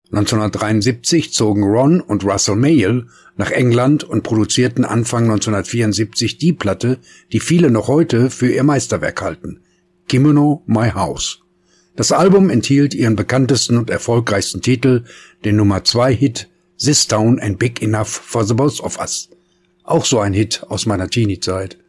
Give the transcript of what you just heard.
1973 zogen Ron und Russell Mael nach England und produzierten Anfang 1974 die Platte, die viele noch heute für ihr Meisterwerk halten, Kimono My House. Das Album enthielt ihren bekanntesten und erfolgreichsten Titel, den Nummer-2-Hit This Town Ain't Big Enough for the Both of Us. Auch so ein Hit aus meiner Teenie-Zeit.